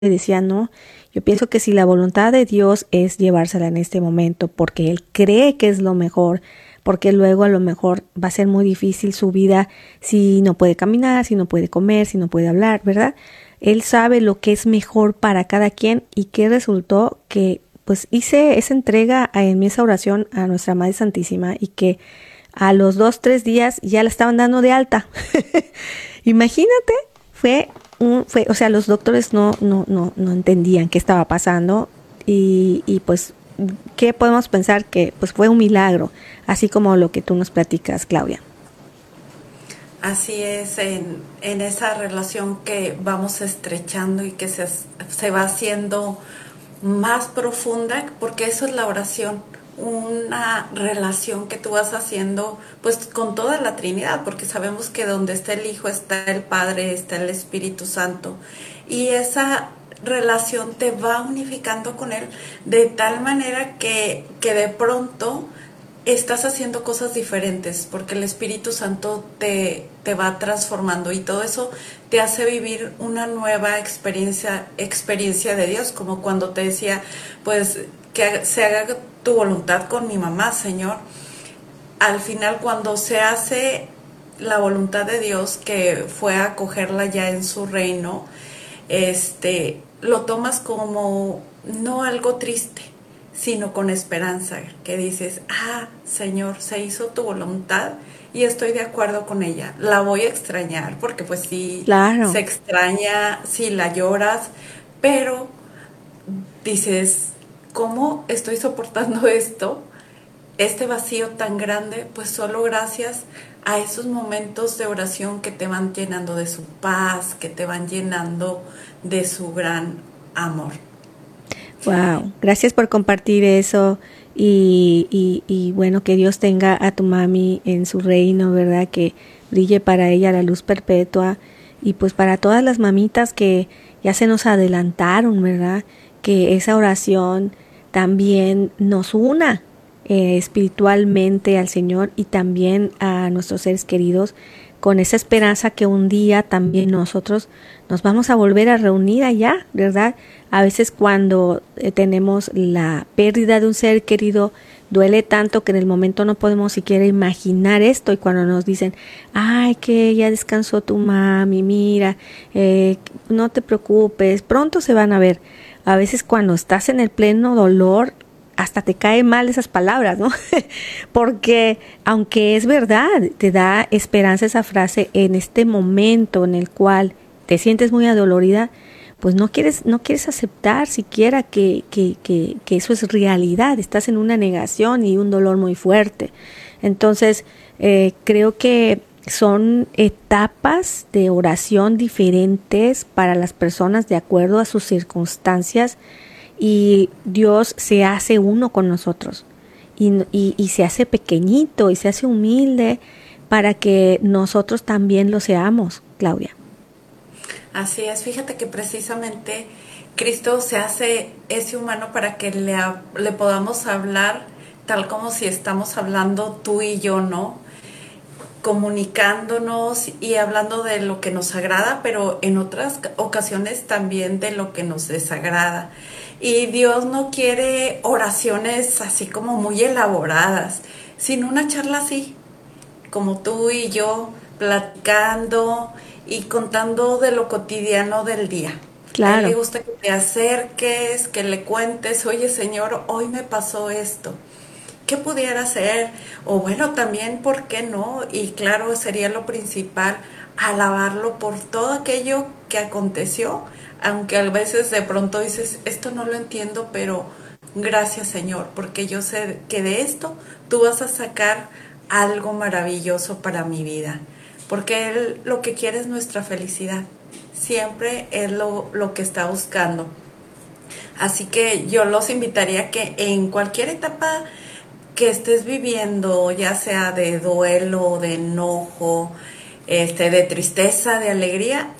decía, no, yo pienso que si la voluntad de Dios es llevársela en este momento porque Él cree que es lo mejor, porque luego a lo mejor va a ser muy difícil su vida si no puede caminar, si no puede comer, si no puede hablar, ¿verdad? Él sabe lo que es mejor para cada quien y que resultó que pues hice esa entrega en esa oración a nuestra Madre Santísima y que a los 2, 3 días ya la estaban dando de alta. Imagínate, o sea, los doctores no entendían qué estaba pasando y pues, ¿qué podemos pensar? Que pues fue un milagro, así como lo que tú nos platicas, Claudia. Así es, en esa relación que vamos estrechando y que se va haciendo más profunda, porque eso es la oración, una relación que tú vas haciendo pues con toda la Trinidad, porque sabemos que donde está el Hijo está el Padre, está el Espíritu Santo, y esa relación te va unificando con Él de tal manera que de pronto estás haciendo cosas diferentes porque el Espíritu Santo te va transformando y todo eso te hace vivir una nueva experiencia de Dios, como cuando te decía, pues que se haga tu voluntad con mi mamá, Señor. Al final, cuando se hace la voluntad de Dios, que fue a acogerla ya en su reino, lo tomas como no algo triste, sino con esperanza, que dices, Señor, se hizo tu voluntad y estoy de acuerdo con ella. La voy a extrañar, porque pues sí, Claro. se extraña, sí la lloras, pero dices, ¿cómo estoy soportando esto? Este vacío tan grande, pues solo gracias a esos momentos de oración que te van llenando de su paz, que te van llenando de su gran amor. Wow, gracias por compartir eso y bueno, que Dios tenga a tu mami en su reino, ¿verdad? Que brille para ella la luz perpetua y pues para todas las mamitas que ya se nos adelantaron, ¿verdad? Que esa oración también nos una espiritualmente al Señor y también a nuestros seres queridos con esa esperanza que un día también nosotros nos vamos a volver a reunir allá, ¿verdad? A veces cuando tenemos la pérdida de un ser querido, duele tanto que en el momento no podemos siquiera imaginar esto y cuando nos dicen, ay, que ya descansó tu mami, mira, no te preocupes, pronto se van a ver. A veces cuando estás en el pleno dolor, hasta te caen mal esas palabras, ¿no? Porque aunque es verdad, te da esperanza esa frase en este momento en el cual te sientes muy adolorida, pues no quieres aceptar siquiera que eso es realidad, estás en una negación y un dolor muy fuerte. Entonces, creo que son etapas de oración diferentes para las personas de acuerdo a sus circunstancias y Dios se hace uno con nosotros y se hace pequeñito y se hace humilde para que nosotros también lo seamos, Claudia. Así es, fíjate que precisamente Cristo se hace ese humano para que le podamos hablar tal como si estamos hablando tú y yo, ¿no? Comunicándonos y hablando de lo que nos agrada, pero en otras ocasiones también de lo que nos desagrada. Y Dios no quiere oraciones así como muy elaboradas, sino una charla así, como tú y yo, platicando y contando de lo cotidiano del día. A él le Claro. gusta que te acerques, que le cuentes, oye Señor, hoy me pasó esto. ¿Qué pudiera hacer? O bueno, también, ¿por qué no? Y claro, sería lo principal, alabarlo por todo aquello que aconteció, aunque a veces de pronto dices, esto no lo entiendo, pero gracias Señor, porque yo sé que de esto tú vas a sacar algo maravilloso para mi vida, porque Él lo que quiere es nuestra felicidad, siempre es lo que está buscando. Así que yo los invitaría a que en cualquier etapa que estés viviendo, ya sea de duelo, de enojo, de tristeza, de alegría,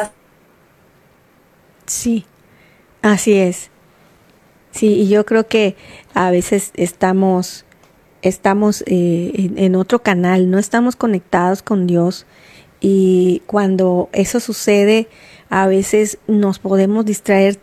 Sí, así es. Sí, y yo creo que a veces estamos en otro canal, no estamos conectados con Dios y cuando eso sucede, a veces nos podemos distraer